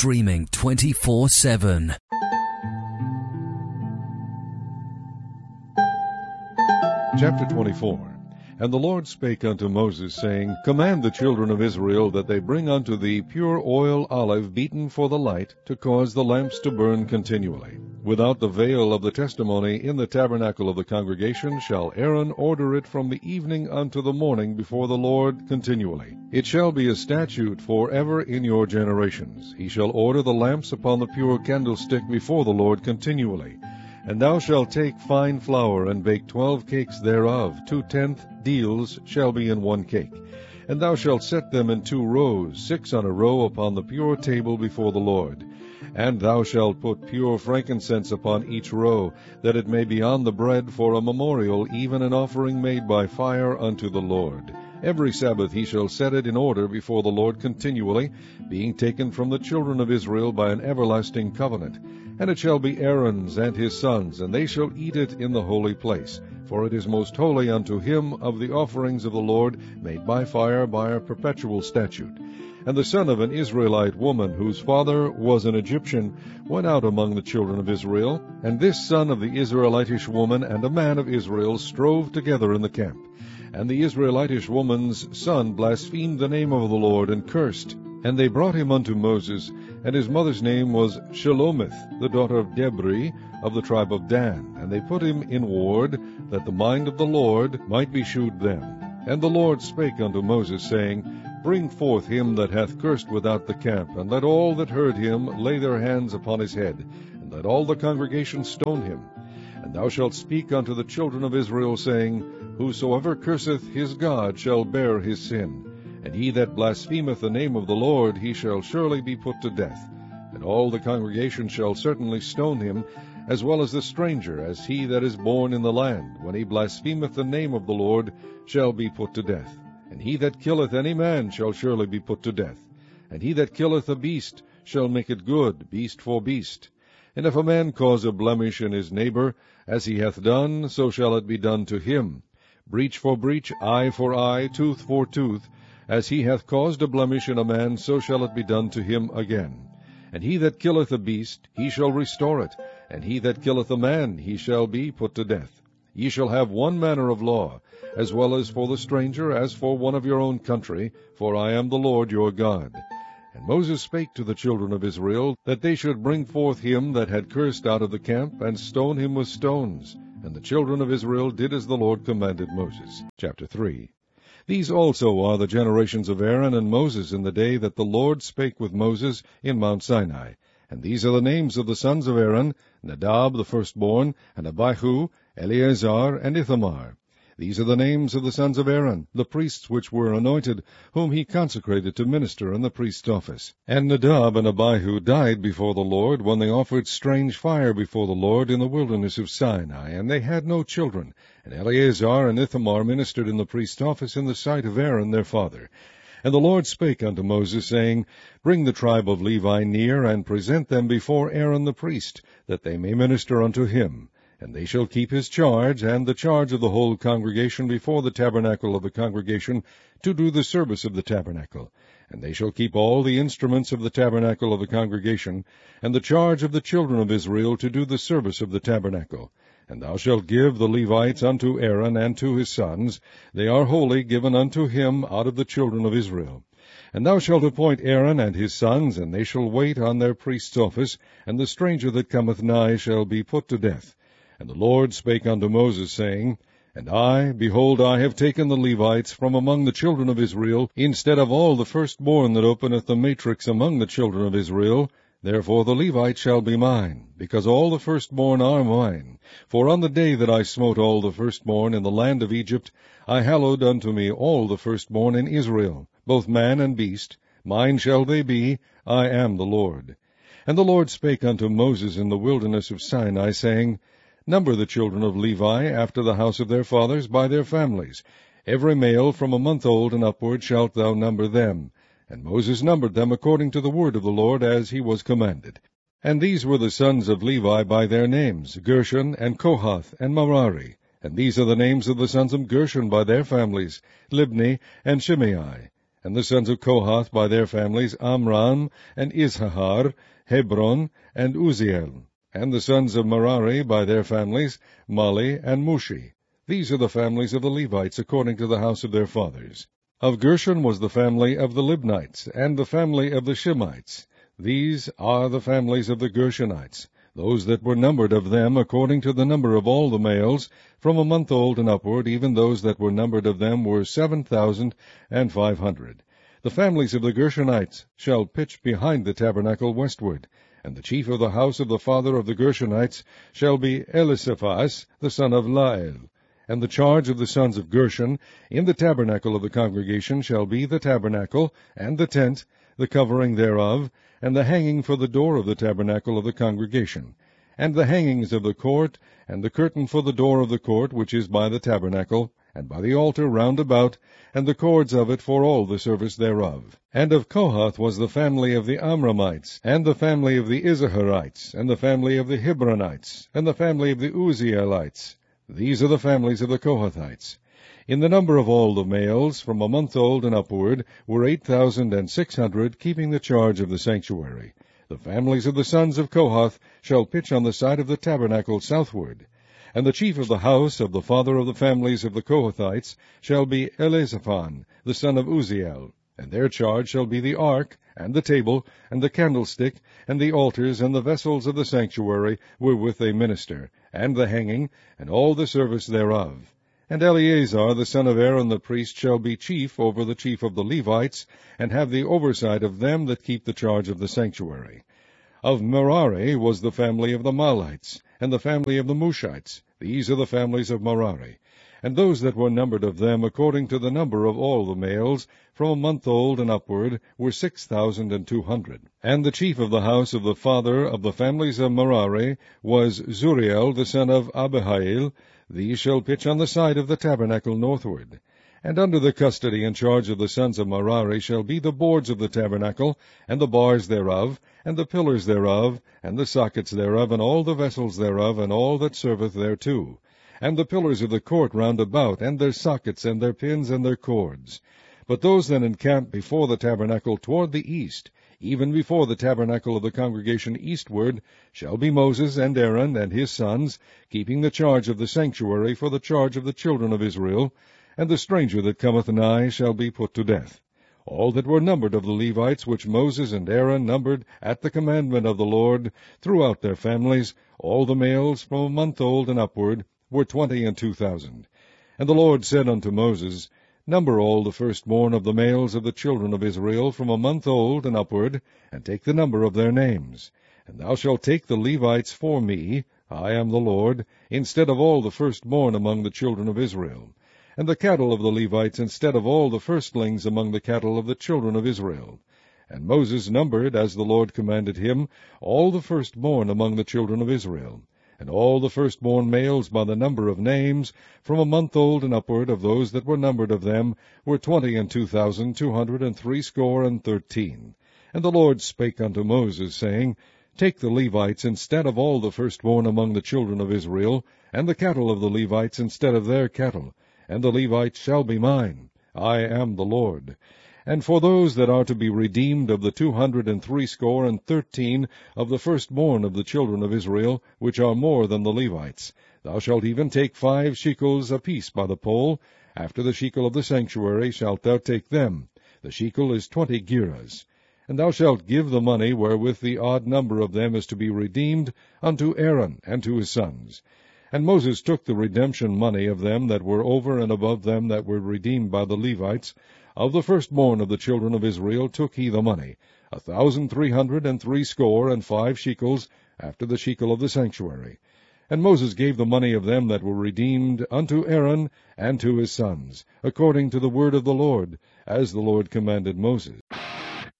streaming 24/7. Chapter 24. And the Lord spake unto Moses, saying, Command the children of Israel that they bring unto thee pure oil olive beaten for the light, to cause the lamps to burn continually. Without the veil of the testimony in the tabernacle of the congregation shall Aaron order it from the evening unto the morning before the Lord continually. It shall be a statute for ever in your generations. He shall order the lamps upon the pure candlestick before the Lord continually. And thou shalt take fine flour, and bake 12 cakes thereof. 2/10 deals shall be in one cake. And thou shalt set them in 2 rows, 6 on a row, upon the pure table before the Lord. And thou shalt put pure frankincense upon each row, that it may be on the bread for a memorial, even an offering made by fire unto the Lord. Every Sabbath he shall set it in order before the Lord continually, being taken from the children of Israel by an everlasting covenant. And it shall be Aaron's and his sons, and they shall eat it in the holy place. For it is most holy unto him of the offerings of the Lord, made by fire by a perpetual statute. And the son of an Israelite woman, whose father was an Egyptian, went out among the children of Israel. And this son of the Israelitish woman and a man of Israel strove together in the camp. And the Israelitish woman's son blasphemed the name of the Lord, and cursed. And they brought him unto Moses, and his mother's name was Shelomith, the daughter of Debri, of the tribe of Dan. And they put him in ward, that the mind of the Lord might be shewed them. And the Lord spake unto Moses, saying, Bring forth him that hath cursed without the camp, and let all that heard him lay their hands upon his head, and let all the congregation stone him. And thou shalt speak unto the children of Israel, saying, Whosoever curseth his God shall bear his sin. And he that blasphemeth the name of the Lord, he shall surely be put to death. And all the congregation shall certainly stone him, as well as the stranger, as he that is born in the land, when he blasphemeth the name of the Lord, shall be put to death. And he that killeth any man shall surely be put to death. And he that killeth a beast shall make it good, beast for beast. And if a man cause a blemish in his neighbor, as he hath done, so shall it be done to him. Breach for breach, eye for eye, tooth for tooth. As he hath caused a blemish in a man, so shall it be done to him again. And he that killeth a beast, he shall restore it. And he that killeth a man, he shall be put to death. Ye shall have one manner of law, as well as for the stranger, as for one of your own country, for I am the Lord your God. And Moses spake to the children of Israel, that they should bring forth him that had cursed out of the camp, and stone him with stones. And the children of Israel did as the Lord commanded Moses. Chapter 3. These also are the generations of Aaron and Moses in the day that the Lord spake with Moses in Mount Sinai. And these are the names of the sons of Aaron, Nadab the firstborn, and Abihu, Eleazar, and Ithamar. These are the names of the sons of Aaron, the priests which were anointed, whom he consecrated to minister in the priest's office. And Nadab and Abihu died before the Lord, when they offered strange fire before the Lord in the wilderness of Sinai, and they had no children. And Eleazar and Ithamar ministered in the priest's office in the sight of Aaron their father. And the Lord spake unto Moses, saying, Bring the tribe of Levi near, and present them before Aaron the priest, that they may minister unto him. And they shall keep his charge, and the charge of the whole congregation before the tabernacle of the congregation, to do the service of the tabernacle. And they shall keep all the instruments of the tabernacle of the congregation, and the charge of the children of Israel to do the service of the tabernacle. And thou shalt give the Levites unto Aaron and to his sons. They are wholly given unto him out of the children of Israel. And thou shalt appoint Aaron and his sons, and they shall wait on their priest's office, and the stranger that cometh nigh shall be put to death. And the Lord spake unto Moses, saying, And I, behold, I have taken the Levites from among the children of Israel, instead of all the firstborn that openeth the matrix among the children of Israel. Therefore the Levites shall be mine, because all the firstborn are mine. For on the day that I smote all the firstborn in the land of Egypt, I hallowed unto me all the firstborn in Israel, both man and beast. Mine shall they be, I am the Lord. And the Lord spake unto Moses in the wilderness of Sinai, saying, Number the children of Levi after the house of their fathers by their families. Every male from a month old and upward shalt thou number them. And Moses numbered them according to the word of the Lord, as he was commanded. And these were the sons of Levi by their names, Gershon, and Kohath, and Merari. And these are the names of the sons of Gershon by their families, Libni, and Shimei. And the sons of Kohath by their families, Amram, and Izhar, Hebron, and Uzziel. And the sons of Merari by their families, Mali and Mushi. These are the families of the Levites according to the house of their fathers. Of Gershon was the family of the Libnites, and the family of the Shemites. These are the families of the Gershonites, those that were numbered of them according to the number of all the males, from a month old and upward, even those that were numbered of them were 7,500. The families of the Gershonites shall pitch behind the tabernacle westward, and the chief of the house of the father of the Gershonites shall be Elisaphaz, the son of Lael. And the charge of the sons of Gershon in the tabernacle of the congregation shall be the tabernacle, and the tent, the covering thereof, and the hanging for the door of the tabernacle of the congregation, and the hangings of the court, and the curtain for the door of the court which is by the tabernacle, and by the altar round about, and the cords of it for all the service thereof. And of Kohath was the family of the Amramites, and the family of the Izharites, and the family of the Hebronites, and the family of the Uzzielites. These are the families of the Kohathites. In the number of all the males, from a month old and upward, were 8,600, keeping the charge of the sanctuary. The families of the sons of Kohath shall pitch on the side of the tabernacle southward. And the chief of the house of the father of the families of the Kohathites shall be Elizaphan, the son of Uzziel. And their charge shall be the ark, and the table, and the candlestick, and the altars, and the vessels of the sanctuary, wherewith they minister, and the hanging, and all the service thereof. And Eleazar the son of Aaron the priest shall be chief over the chief of the Levites, and have the oversight of them that keep the charge of the sanctuary. Of Merari was the family of the Mahlites, and the family of the Mushites. These are the families of Merari. And those that were numbered of them according to the number of all the males, from a month old and upward, were 6,200. And the chief of the house of the father of the families of Merari was Zuriel the son of Abihail. These shall pitch on the side of the tabernacle northward. And under the custody and charge of the sons of Merari shall be the boards of the tabernacle, and the bars thereof, and the pillars thereof, and the sockets thereof, and all the vessels thereof, and all that serveth thereto, and the pillars of the court round about, and their sockets, and their pins, and their cords. But those that encamp before the tabernacle toward the east, even before the tabernacle of the congregation eastward, shall be Moses and Aaron and his sons, keeping the charge of the sanctuary for the charge of the children of Israel, and the stranger that cometh nigh shall be put to death. All that were numbered of the Levites, which Moses and Aaron numbered at the commandment of the Lord, throughout their families, all the males from a month old and upward, were 22,000. And the Lord said unto Moses, Number all the firstborn of the males of the children of Israel from a month old and upward, and take the number of their names. And thou shalt take the Levites for me, I am the Lord, instead of all the firstborn among the children of Israel, and the cattle of the Levites instead of all the firstlings among the cattle of the children of Israel. And Moses numbered, as the Lord commanded him, all the firstborn among the children of Israel, and all the firstborn males by the number of names, from a month old and upward, of those that were numbered of them, were 22,213. And the Lord spake unto Moses, saying, Take the Levites instead of all the firstborn among the children of Israel, and the cattle of the Levites instead of their cattle, and the Levites shall be mine. I am the Lord. And for those that are to be redeemed of the 213 of the firstborn of the children of Israel, which are more than the Levites, thou shalt even take 5 shekels apiece by the poll. After the shekel of the sanctuary shalt thou take them. The shekel is 20 gerahs. And thou shalt give the money wherewith the odd number of them is to be redeemed unto Aaron and to his sons. And Moses took the redemption money of them that were over and above them that were redeemed by the Levites. Of the firstborn of the children of Israel took he the money, 1,365 shekels, after the shekel of the sanctuary. And Moses gave the money of them that were redeemed unto Aaron and to his sons, according to the word of the Lord, as the Lord commanded Moses.